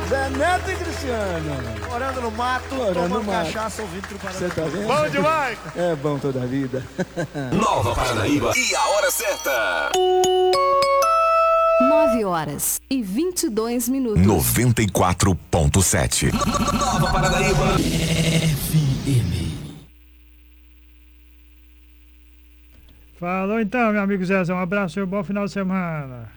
Zé Neto e Cristiano. Morando no mato, tomando cachaça, ouvindo pro Paranaíba. Você tá vendo? Bom demais! É bom toda a vida. Nova Paranaíba e a hora certa. 9h22. 94.7. Nova Paranaíba. FM. Falou então, meu amigo Zezão. Um abraço e um bom final de semana.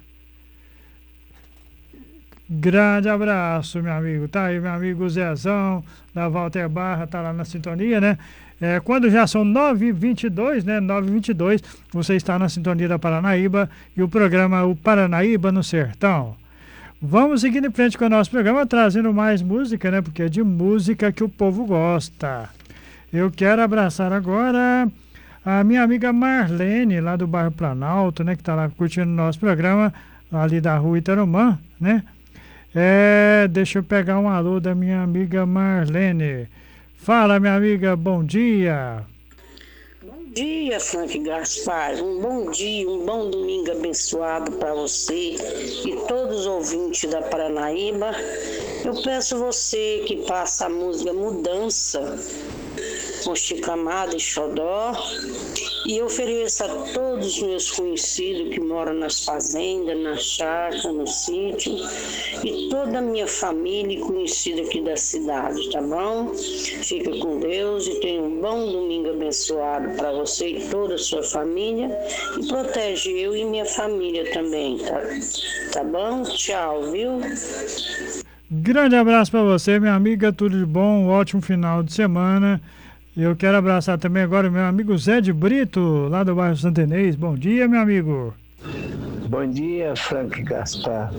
Grande abraço, meu amigo. Tá aí, meu amigo Zezão, da Walter Barra, tá lá na sintonia, né? Quando já são 9h22, né? 9h22, você está na sintonia da Paranaíba e o programa O Paranaíba no Sertão. Vamos seguindo em frente com o nosso programa, trazendo mais música, né? Porque é de música que o povo gosta. Eu quero abraçar agora a minha amiga Marlene, lá do bairro Planalto, né? Que está lá curtindo o nosso programa, ali da rua Itarumã, né? Deixa eu pegar um alô da minha amiga Marlene. Fala, minha amiga, bom dia. Bom dia, Frank Gaspar. Um bom dia, um bom domingo abençoado para você e todos os ouvintes da Paranaíba. Eu peço você que passa a música Mudança, com Chico Amado e Xodó, e eu ofereço a todos os meus conhecidos que moram nas fazendas, na chácara, no sítio, e toda a minha família e conhecida aqui da cidade, tá bom? Fica com Deus e tenha um bom domingo abençoado para você e toda a sua família, e protege eu e minha família também, tá bom? Tchau, viu? Grande abraço para você, minha amiga, tudo de bom, um ótimo final de semana. Eu quero abraçar também agora o meu amigo Zé de Brito, lá do bairro Santo Inês. Bom dia, meu amigo. Bom dia, Frank Gaspar.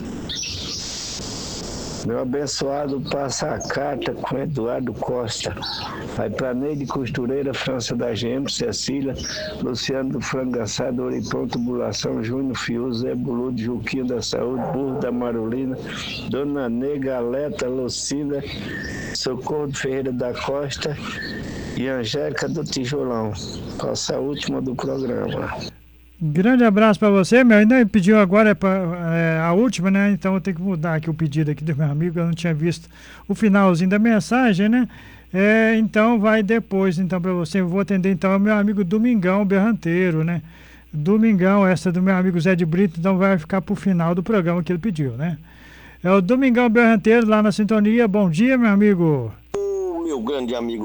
Meu abençoado passa a carta com Eduardo Costa. Vai para Neide Costureira, França da GM, Cecília, Luciano do Frango Assado, Oripão Tubulação, Júnior Fiuza, Zé Buludo, Juquinho da Saúde, Burro da Marolina, Dona Nega, Aleta, Lucina, Socorro de Ferreira da Costa e Angélica do Tijolão. Passa a última do programa. Grande abraço para você, meu. Ainda pediu agora a última, né? Então eu tenho que mudar aqui o pedido aqui do meu amigo. Eu não tinha visto o finalzinho da mensagem, né? Então vai depois, então, para você. Eu vou atender então o meu amigo Domingão Berranteiro, né? Domingão, essa do meu amigo Zé de Brito, então vai ficar pro final do programa que ele pediu, né? É o Domingão Berranteiro lá na sintonia. Bom dia, meu amigo. Meu grande amigo